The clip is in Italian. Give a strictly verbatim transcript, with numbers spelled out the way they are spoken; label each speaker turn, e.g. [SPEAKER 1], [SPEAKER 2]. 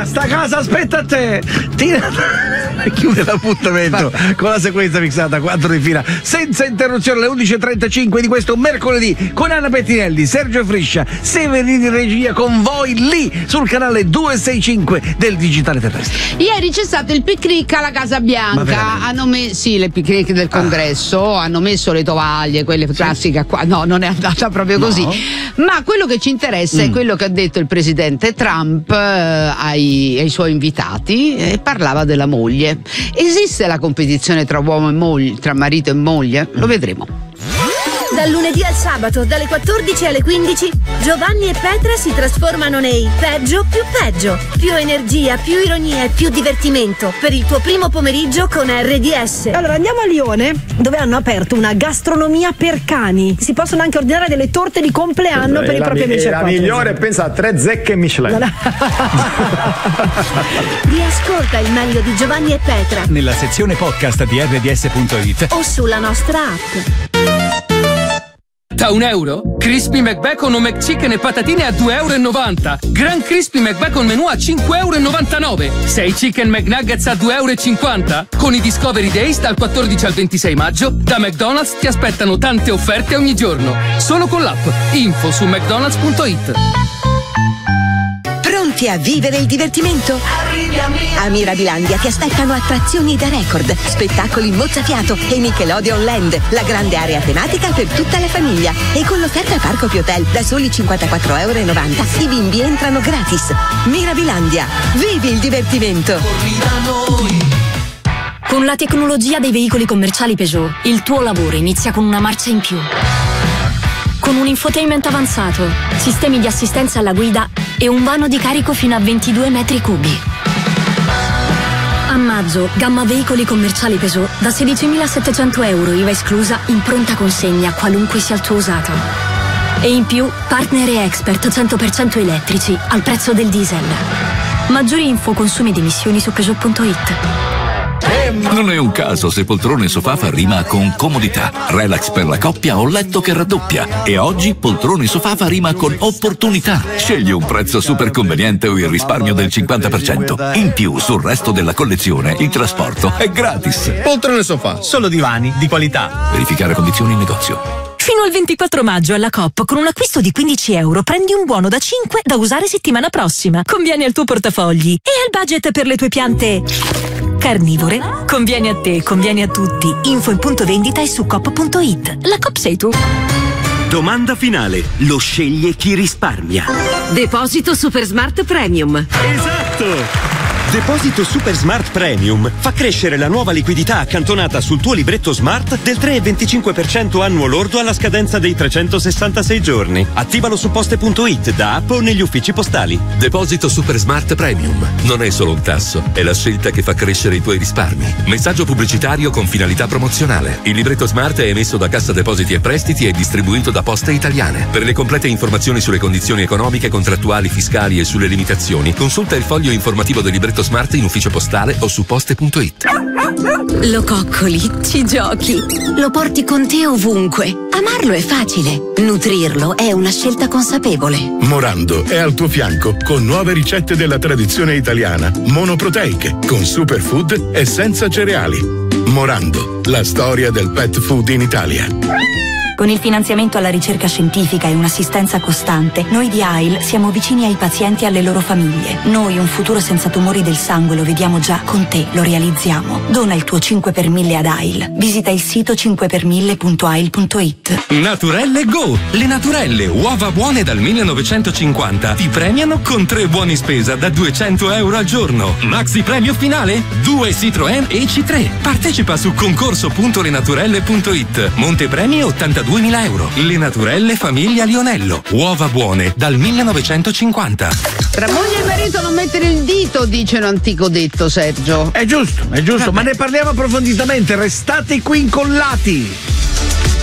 [SPEAKER 1] Ora sta casa aspetta a te. Tira... Chiude l'appuntamento con la sequenza mixata quattro di fila senza interruzione alle undici e trentacinque di questo mercoledì con Anna Pettinelli, Sergio Friscia, Severini Regia con voi lì sul canale duecentosessantacinque del Digitale Terrestre.
[SPEAKER 2] Ieri c'è stato il picnic alla Casa Bianca, hanno messo sì, le picnic del congresso, ah. hanno messo le tovaglie, quelle sì. classiche qua. No, non è andata proprio no. così. Ma quello che ci interessa mm. è quello che ha detto il presidente Trump eh, ai, ai suoi invitati, e parlava della moglie. Esiste la competizione tra uomo e moglie, tra marito e moglie? Lo vedremo.
[SPEAKER 3] Dal lunedì al sabato, dalle quattordici alle quindici, Giovanni e Petra si trasformano nei peggio più peggio. Più energia, più ironia e più divertimento per il tuo primo pomeriggio con R D S.
[SPEAKER 4] Allora andiamo a Lione, dove hanno aperto una gastronomia per cani. Si possono anche ordinare delle torte di compleanno per i propri amici.
[SPEAKER 5] La migliore, pensa a tre zecche Michelin.
[SPEAKER 3] Riascolta il meglio di Giovanni e Petra
[SPEAKER 6] nella sezione podcast di R D S punto it
[SPEAKER 3] o sulla nostra app.
[SPEAKER 7] Da un euro? Crispy McBacon o McChicken e patatine a due e novanta euro. Gran Crispy McBacon menù a cinque e novantanove euro. sei Chicken McNuggets a due e cinquanta euro. Con i Discovery Days dal quattordici al ventisei maggio, da McDonald's ti aspettano tante offerte ogni giorno. Solo con l'app. Info su mcdonalds punto it.
[SPEAKER 8] Pronti a vivere il divertimento? A Mirabilandia ti aspettano attrazioni da record, spettacoli mozzafiato e Nickelodeon Land, la grande area tematica per tutta la famiglia. E con l'offerta Parco Più Hotel da soli cinquantaquattro e novanta euro i bimbi entrano gratis. Mirabilandia, vivi il divertimento!
[SPEAKER 9] Con la tecnologia dei veicoli commerciali Peugeot, il tuo lavoro inizia con una marcia in più. Con un infotainment avanzato, sistemi di assistenza alla guida e un vano di carico fino a ventidue metri cubi. A maggio, gamma veicoli commerciali Peugeot da sedicimilasettecento euro I V A esclusa in pronta consegna qualunque sia il tuo usato. E in più, partner e expert cento per cento elettrici al prezzo del diesel. Maggiori info, consumi ed emissioni su Peugeot punto it.
[SPEAKER 10] Non è un caso se poltrone Sofafa rima con comodità, relax per la coppia o letto che raddoppia. E oggi poltrone Sofafa rima con opportunità. Scegli un prezzo super conveniente o il risparmio del cinquanta per cento. In più, sul resto della collezione, il trasporto è gratis.
[SPEAKER 11] Poltrone Sofà, solo divani di qualità.
[SPEAKER 10] Verificare condizioni in negozio.
[SPEAKER 12] Fino al ventiquattro maggio alla Coop, con un acquisto di quindici euro, prendi un buono da cinque da usare settimana prossima. Conviene al tuo portafogli e al budget per le tue piante carnivore. Conviene a te, conviene a tutti. Info in punto vendita e su coop punto it. La Coop sei tu.
[SPEAKER 13] Domanda finale. Lo sceglie chi risparmia.
[SPEAKER 14] Deposito Super Smart Premium.
[SPEAKER 13] Esatto! Deposito Super Smart Premium fa crescere la nuova liquidità accantonata sul tuo libretto Smart del tre virgola venticinque per cento annuo lordo alla scadenza dei trecentosessantasei giorni. Attivalo su poste punto it, da app o negli uffici postali.
[SPEAKER 15] Deposito Super Smart Premium non è solo un tasso, è la scelta che fa crescere i tuoi risparmi. Messaggio pubblicitario con finalità promozionale. Il libretto Smart è emesso da Cassa Depositi e Prestiti e distribuito da Poste Italiane. Per le complete informazioni sulle condizioni economiche, contrattuali, fiscali e sulle limitazioni, consulta il foglio informativo del libretto Smart in ufficio postale o su poste punto it.
[SPEAKER 14] Lo coccoli, ci giochi, lo porti con te ovunque. Amarlo è facile, nutrirlo è una scelta consapevole.
[SPEAKER 16] Morando è al tuo fianco con nuove ricette della tradizione italiana, monoproteiche, con superfood e senza cereali. Morando, la storia del pet food in Italia.
[SPEAKER 12] Con il finanziamento alla ricerca scientifica e un'assistenza costante, noi di A I L siamo vicini ai pazienti e alle loro famiglie. Noi un futuro senza tumori del sangue lo vediamo già, con te lo realizziamo. Dona il tuo cinque per mille ad A I L. Visita il sito cinque per mille punto a i l punto it.
[SPEAKER 17] Naturelle Go! Le Naturelle, uova buone dal millenovecentocinquanta, ti premiano con tre buoni spesa da duecento euro al giorno. Maxi premio finale? Due Citroën E C tre. Partecipa su concorso punto lenaturelle punto it. Monte premi ottantaduemila euro. Le Naturelle Famiglia Lionello. Uova buone dal millenovecentocinquanta.
[SPEAKER 2] Tra moglie e marito non mettere il dito, dice un antico detto, Sergio.
[SPEAKER 1] È giusto, è giusto, ma ne parliamo approfonditamente. Restate qui incollati.